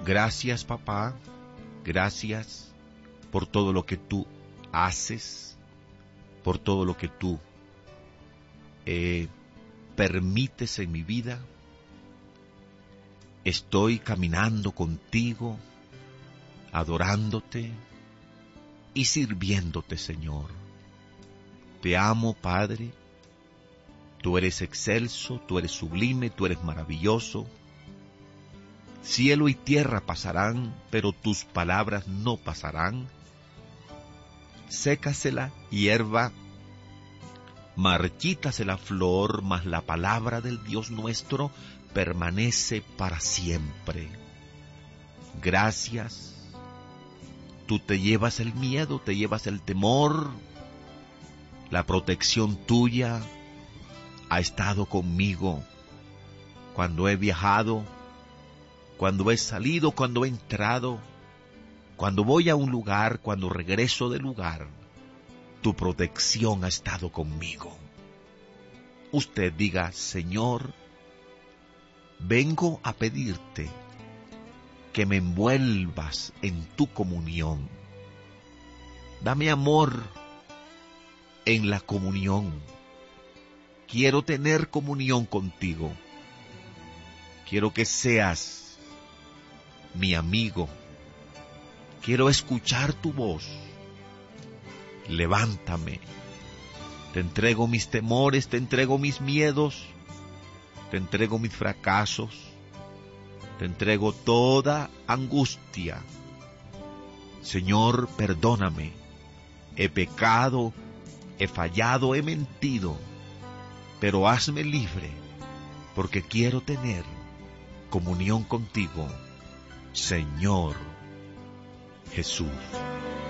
Gracias, papá. Gracias por todo lo que tú haces, por todo lo que tú permites en mi vida. Estoy caminando contigo, adorándote y sirviéndote, Señor. Te amo, Padre. Tú eres excelso, tú eres sublime, tú eres maravilloso. Cielo y tierra pasarán, pero tus palabras no pasarán. Sécase la hierba, marchítase la flor, mas la palabra del Dios nuestro permanece para siempre. Gracias. Tú te llevas el miedo, te llevas el temor. La protección tuya ha estado conmigo cuando he viajado, cuando he salido, cuando he entrado, cuando voy a un lugar, cuando regreso del lugar. Tu protección ha estado conmigo. Usted diga: Señor, vengo a pedirte que me envuelvas en tu comunión. Dame amor en la comunión. Quiero tener comunión contigo. Quiero que seas mi amigo. Quiero escuchar tu voz. Levántame. Te entrego mis temores, te entrego mis miedos, te entrego mis fracasos, te entrego toda angustia. Señor, perdóname. He pecado, he fallado, he mentido, pero hazme libre, porque quiero tener comunión contigo, Señor Jesús.